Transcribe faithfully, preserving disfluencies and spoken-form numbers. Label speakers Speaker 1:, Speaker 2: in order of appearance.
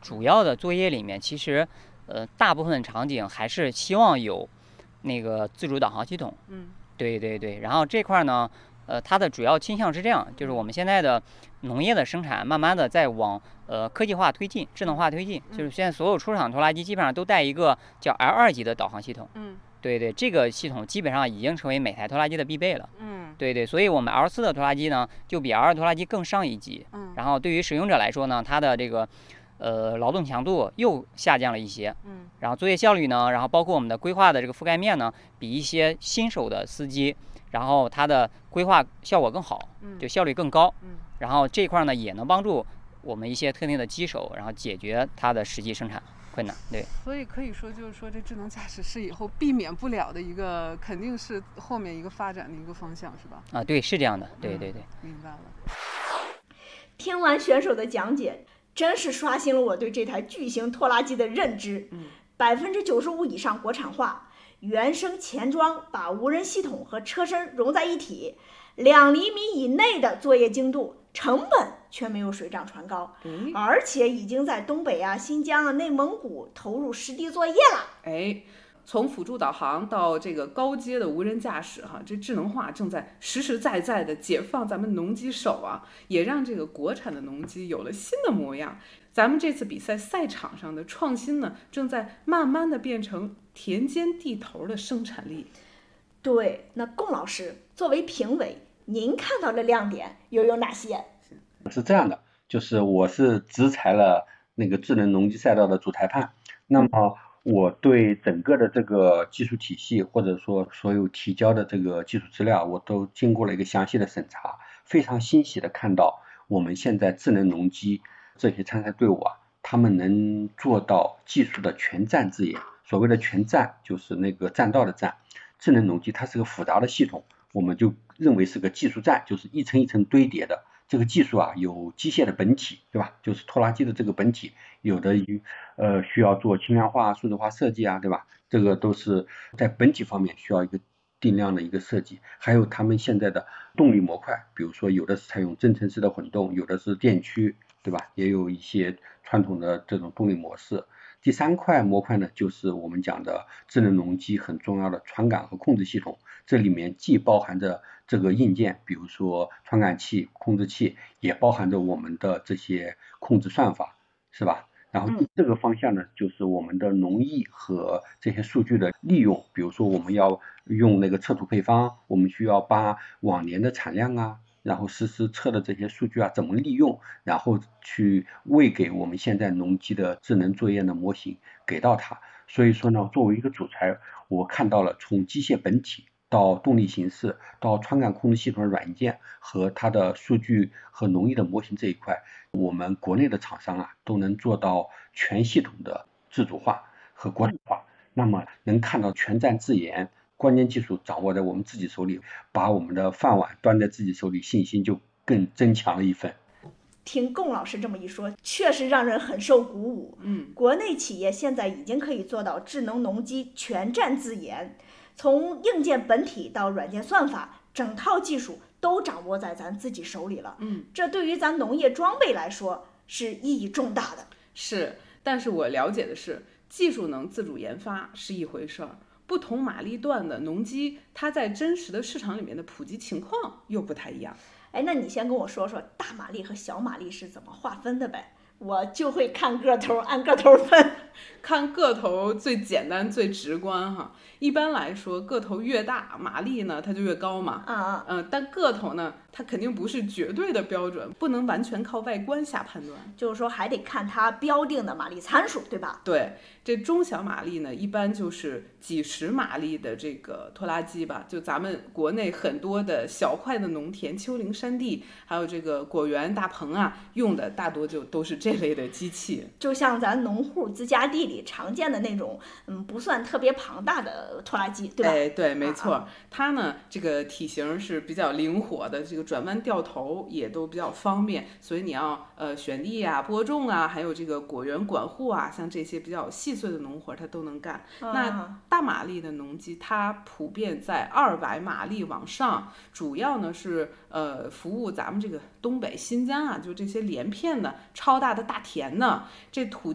Speaker 1: 主要的作业里面，其实呃大部分场景还是希望有那个自主导航系统。
Speaker 2: 嗯，
Speaker 1: 对对对。然后这块呢，呃，它的主要倾向是这样，就是我们现在的农业的生产慢慢的在往呃科技化推进、智能化推进，就是现在所有出厂拖拉机基本上都带一个叫 L 二级的导航系统。
Speaker 2: 嗯，
Speaker 1: 对对，这个系统基本上已经成为每台拖拉机的必备了。
Speaker 2: 嗯，
Speaker 1: 对对，所以我们 L 四的拖拉机呢，就比 L 二拖拉机更上一级。
Speaker 2: 嗯，
Speaker 1: 然后对于使用者来说呢，它的这个呃劳动强度又下降了一些。
Speaker 2: 嗯，
Speaker 1: 然后作业效率呢，然后包括我们的规划的这个覆盖面呢，比一些新手的司机，然后它的规划效果更好，就效率更高。
Speaker 2: 嗯，
Speaker 1: 然后这块呢也能帮助我们一些特定的机手，然后解决它的实际生产困难。对，
Speaker 2: 所以可以说，就是说，这智能驾驶是以后避免不了的一个，肯定是后面一个发展的一个方向，是吧？
Speaker 1: 啊，对，是这样的，对对对。
Speaker 2: 嗯、明白了。
Speaker 3: 听完选手的讲解，真是刷新了我对这台巨型拖拉机的认知。
Speaker 2: 嗯，
Speaker 3: 百分之九十五以上国产化，原生前装把无人系统和车身融在一起，两厘米以内的作业精度，成本却没有水涨船高，
Speaker 2: 嗯、
Speaker 3: 而且已经在东北啊、新疆啊、内蒙古投入实地作业了。
Speaker 2: 哎。从辅助导航到这个高阶的无人驾驶，哈，这智能化正在实实在在的解放咱们农机手啊，也让这个国产的农机有了新的模样。咱们这次比赛赛场上的创新呢，正在慢慢的变成田间地头的生产力。
Speaker 3: 对，那龚老师作为评委，您看到的亮点又有哪些？
Speaker 4: 是这样的，就是我是执裁了那个智能农机赛道的主裁判，那么我对整个的这个技术体系，或者说所有提交的这个技术资料，我都经过了一个详细的审查，非常欣喜的看到我们现在智能农机这些参赛队伍啊，他们能做到技术的全站自研。所谓的全站就是那个站道的站，智能农机它是个复杂的系统，我们就认为是个技术站，就是一层一层堆叠的。这个技术啊，有机械的本体，对吧？就是拖拉机的这个本体，有的呃需要做轻量化、数字化设计啊，对吧？这个都是在本体方面需要一个定量的一个设计。还有他们现在的动力模块，比如说有的是采用增程式的混动，有的是电驱，对吧？也有一些传统的这种动力模式。第三块模块呢，就是我们讲的智能农机很重要的传感和控制系统，这里面既包含着这个硬件，比如说传感器、控制器，也包含着我们的这些控制算法，是吧？然后这个方向呢，就是我们的农艺和这些数据的利用，比如说我们要用那个测土配方，我们需要把往年的产量啊，然后实时测的这些数据啊怎么利用，然后去喂给我们现在农机的智能作业的模型给到它。所以说呢，作为一个主裁，我看到了从机械本体到动力形式到传感控制系统的软件和它的数据和农业的模型这一块，我们国内的厂商啊都能做到全系统的自主化和国产化，那么能看到全站自研，关键技术掌握在我们自己手里，把我们的饭碗端在自己手里，信心就更增强了一份。
Speaker 3: 听龚老师这么一说，确实让人很受鼓舞。
Speaker 2: 嗯，
Speaker 3: 国内企业现在已经可以做到智能农机全站自研，从硬件本体到软件算法，整套技术都掌握在咱自己手里了。
Speaker 2: 嗯，
Speaker 3: 这对于咱农业装备来说是意义重大的。
Speaker 2: 是，但是我了解的是，技术能自主研发是一回事儿，不同马力段的农机，它在真实的市场里面的普及情况又不太一样。
Speaker 3: 哎，那你先跟我说说大马力和小马力是怎么划分的呗？我就会看个头，按个头分。
Speaker 2: 看个头最简单最直观哈，一般来说个头越大，马力呢它就越高嘛。
Speaker 3: 啊啊。
Speaker 2: 嗯，但个头呢，它肯定不是绝对的标准，不能完全靠外观下判断。
Speaker 3: 就是说还得看它标定的马力参数，对吧？
Speaker 2: 对，这中小马力呢，一般就是几十马力的这个拖拉机吧，就咱们国内很多的小块的农田、丘陵山地，还有这个果园大棚啊，用的大多就都是这类的机器。
Speaker 3: 就像咱农户自家地里常见的那种，嗯，不算特别庞大的拖拉机，对吧？
Speaker 2: 哎，对，没错，
Speaker 3: 啊啊
Speaker 2: 它呢这个体型是比较灵活的，这个转弯掉头也都比较方便，所以你要呃选地啊、播种啊，还有这个果园管护啊，像这些比较细碎的农活它都能干。
Speaker 3: 啊
Speaker 2: 那大马力的农机，它普遍在二百马力往上，主要呢是呃服务咱们这个东北、新疆啊，就这些连片的超大的大田呢，这土